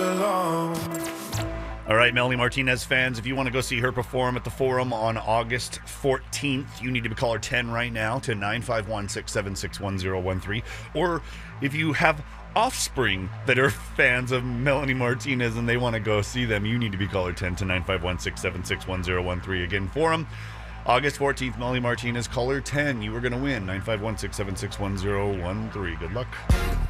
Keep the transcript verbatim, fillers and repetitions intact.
belong. All right, Melanie Martinez fans, if you want to go see her perform at the Forum on August fourteenth, you need to be caller ten right now to nine five one, six seven six, one zero one three. Or if you have offspring that are fans of Melanie Martinez and they want to go see them, you need to be caller ten to nine five one, six seven six, one zero one three. Again, Forum, August fourteenth, Melanie Martinez, caller ten. You are going to win nine five one, six seven six, one zero one three. Good luck.